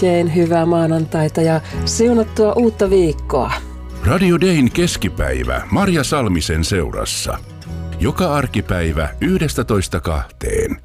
Oikein hyvää maanantaita ja siunattua uutta viikkoa. Radio Dayn keskipäivä Marja Salmisen seurassa. Joka arkipäivä 11.2.